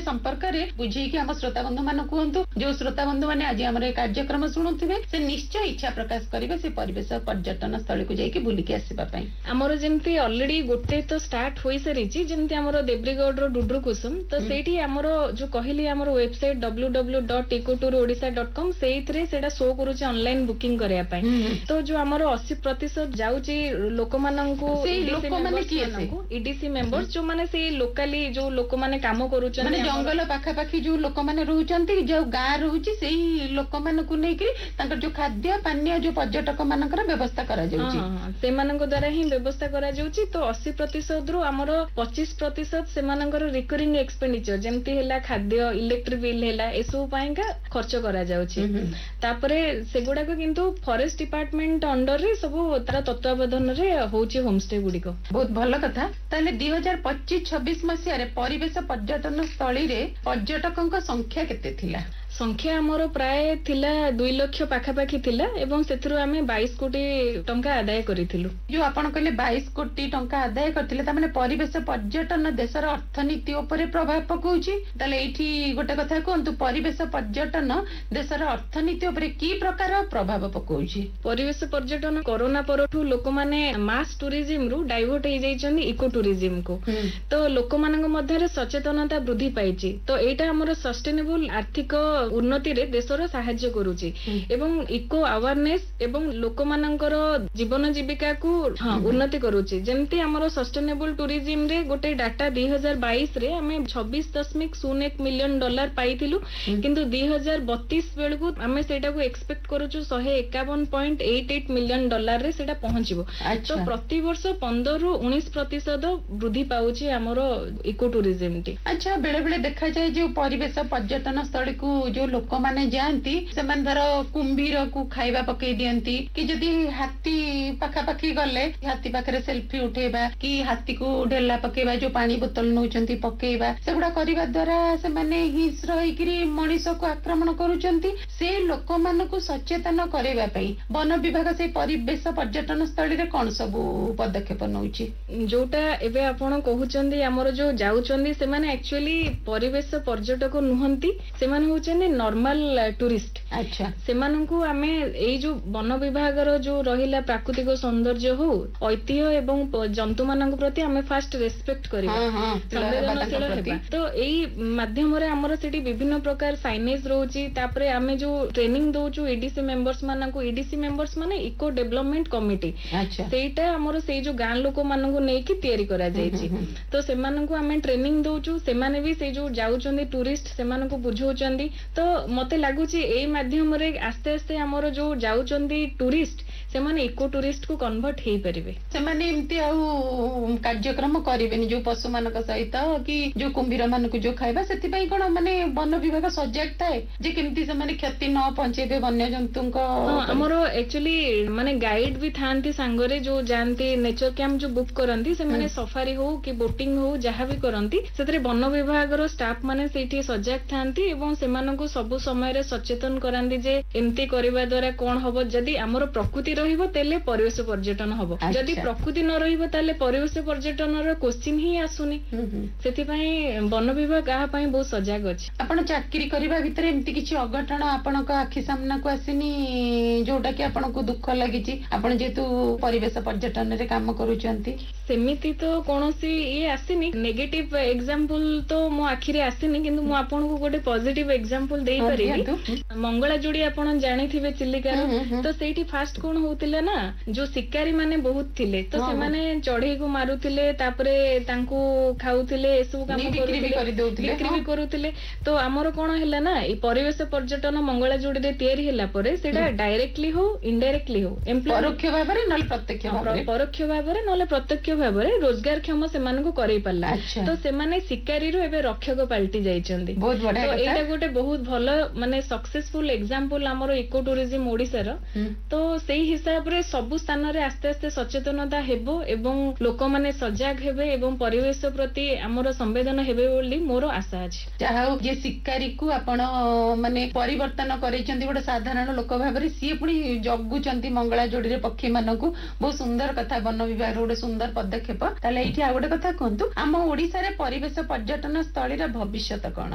संपर्क रे बुझेकी हम श्रोता बंधु मान कहतु जो श्रोता बंधु मैंने आज आम कार्यक्रम शुणुवे से निश्चय इच्छा प्रकाश करेंगे से परिवेश पर्यटन स्थल को जाकि बुलिकी आसवाई आमर जमी अलरेडी गोटे तो स्टार्ट हो सारी जमी आम देब्रीगढ़ डुड्रू कुसुम तो से आमर जो कहली आम वेबसाइट www.ecotourOdisha.com से शो करुचे ऑनलाइन बुकिंग करने तो जो आमर 80% जाऊँगी लोक ईडीसी मेंबर्स जो माने से लोकाली जो लोक माने काम करूछन माने जंगल पाखापाखी जो लोक माने रहउचंती जो गाँ रहउची सेही लोक मानकु नेकी तांकर जो खाद्य पानीय जो पर्यटक मानकर व्यवस्था करा जाउची से मानक द्वारा ही व्यवस्था करा जाउची तो 80% रु हमर 25% से मानकर रिकरिंग एक्सपेंडिचर जेमती हैला खाद्य इलेक्ट्रिक बिल हैला एसु पाइका खर्च करा जाउची तापरे सेगुडा को किंतु फॉरेस्ट डिपार्टमेंट अंडर रे सब तार तत्वावधान रे होउची होम स्टे गुडी को बहुत भल कथा ताले 2025-26 मसिया रे परिवेश पर्यटन स्थली रे पर्यटकक संख्या केते थिला संख्या आमर प्राय थिला 2 लाख पाखापाखी थिला एवं सेथुरु आमे 22 कोटी टंका आदाय करिथिलु जो आपण कहले 22 कोटी टंका आदाय करथिले त माने परिवेश पर्यटन देशर अर्थनीति उपरे प्रभाव पकाउची ताले एठी गोटे कथा कहंतु परिवेश पर्यटन देशर अर्थनीति उपरे की प्रकार प्रभाव पकाउची परिवेश पर्यटन कोरोना परठु लोक माने मास टूरिज्म रु डाइवर्ट हे जाइछन इको टूरिज्म को तो लोक मानक मध्य रे सचेतनता वृद्धि पाइची तो एटा हमर सस्टेनेबल आर्थिक उन्नति रे देशर सहाय्य करूची एवं इको अवेयरनेस एवं लोक मानकर जीवन जीविका को उन्नति करूची जेमती हमर सस्टेनेबल टूरिज्म रे गोटे डाटा 2022 रे हमें 26.01 मिलियन डॉलर पाइथिलु किंतु 2032 बेल को हमें सेटा को एक्सपेक्ट करूछु 151.88 मिलियन डॉलर रे सेटा पहुंचबो तो प्रति वर्ष 15 रु 19% वृद्धि पाउची हमर इको टूरिज्म टी अच्छा बेले बेले देखा जाए जो परिवेश पर्यटन स्थल को जो लोक माने जानती सेमान धर कुंभीर को खाइबा पकई दियंती कि जदी हाथी पाखापाखी गले हाथी पाखरे सेल्फी उठेबा कि हाथी को ढेला पकेबा जो पानी बोतल नौचंती पकेबा सेगुडा करिबा द्वारा से माने हिंस रहिकरी मनीष को आक्रमण करूचंती से लोक मान को सचेतन करेबा पई वन विभाग से परिवेश पर्यटन स्थल रे कोन सब पदक्षेप नउची जोटा एबे आपण कहउचंदी हमर जो जाउचंदी से माने एक्चुअली परिवेश पर्यटक नुहंती से माने होचंदी नॉर्मल टूरिस्ट अच्छा सेमानंकु आमे एई जो वन विभाग रो जो रहिला प्राकृतिक सौंदर्य हो ऐतिह्य एवं जंतु मानक प्रति आमे फास्ट रेस्पेक्ट करिबा संवेदनशील हेबा तो एई माध्यम रे हमर सेठी विभिन्न प्रकार साइनेज रहउची तापरे आमे जो training दोचु ADC members मानकु ADC members माने इको डेवलपमेंट कमिटी अच्छा सेटा हमर सेई जो गां लोक मानकु नेकी तयारी करा जायछि तो सेमानकु आमे ट्रेनिंग दोचु सेमाने भी सेई जो जाउचंदी टूरिस्ट सेमानकु बुझौचंदी तो मते लागुची एई माध्यम रे आस्ते आस्ते हमर जो जाउचंदी टूरिस्ट से माने इको टूरिस्ट को कन्वर्ट हे परिबे से माने एम्ति आउ कार्यक्रम करिबेनी जो पशु मानक सहित कि जो कुंभीर मानक जो खाइबा सेति पई कोन माने वन विभाग सजग थाए जे केमति से माने क्षति न पहुंचेबे वन्य जंतुक हमर एक्चुअली माने गाइड भी थांती सांगरे जो जानती नेचर कैंप जो बुक करंती से माने सफारी हो कि बोटिंग हो जहां भी करंती सेतरे वन विभाग रो स्टाफ माने सेठी सजग थांती एवं से मानक सब समय रे सचेतन करांती जे एम्ति करबा द्वारा कोन हबो जदी हमर प्रकृति रहिबो तेले परिवेश पर्यटन हबो जदी प्रकृति न रहिबो ताले परिवेश पर्यटन रो क्वेश्चन ही आसुनी सेति पई वन विभाग आ पई बहुत सजग अछि आपण चाकरी करबा भितर एम्ति किछि अघटन आपनक आखि सामना को आसिनी जोटा कि आपनको दुख लागिछि आपण जेतु परिवेश पर्यटन रे काम करूचंती सेमिति तो कोनोसी ये आसिनी नेगेटिव एग्जांपल तो मो आखि रे आसिनी किंतु मो आपनको गोटे पॉजिटिव एग्जांपल देई परिबी मंगला जोड़ी आपण जानिथिबे चिलिका तो सेठी फास्ट कोन होतिले ना जो शिकारी माने बहुत थिले तो से माने चढ़ई को मारुथिले तापरे तांको खाउथिले एसु काम करूथिले बिक्री भी करूथिले तो हमर कोन हैला ना ई परिवेश पर्यटन मंगला जोड़ी रे तयारी हैला परे सेटा डायरेक्टली हो इनडायरेक्टली हो परोक्ष भाबरे नल प्रत्यक्ष भाबरे परोक्ष भाबरे नले प्रत्यक्ष भाबरे रोजगार क्षम से मानको करै पल्ला तो से माने शिकारी रो एबे रक्षक पाल्टी जाइचंदी बहुत बढ़िया तो एटा गोटे बहुत भलो माने सक्सेसफुल एग्जांपल हमर इको टूरिज्म ओडिसा रो तो सेही हिसाब रे सब स्थान रे आस्ते आस्ते सचेतनता हेबो एवं लोक माने सजग हेबे एवं परिवेश प्रति हमर संवेदन हेबे बोली मोर आशा अछि चाहौ जे शिकारी को आपण माने परिवर्तन करैचंदी गोटे साधारण लोक भाबरे सी पुनी जगुचंती मंगला जोड़ी रे पक्षी मानकू बहुत सुंदर कथा वन विभाग गोटे सुंदर पदक्षेप ताले एठी आ गोटे कथा कहंतु हम ओडिसा रे परिवेश पर्यटन स्थली रे भविष्यत कोन